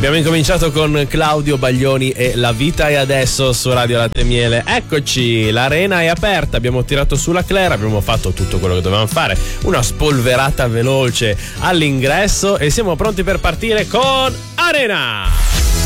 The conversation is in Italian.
Abbiamo incominciato con Claudio Baglioni e La vita è adesso su Radio Latte Miele. Eccoci, l'arena è aperta, abbiamo tirato su la Claire, abbiamo fatto tutto quello che dovevamo fare, una spolverata veloce all'ingresso e siamo pronti per partire con Arena!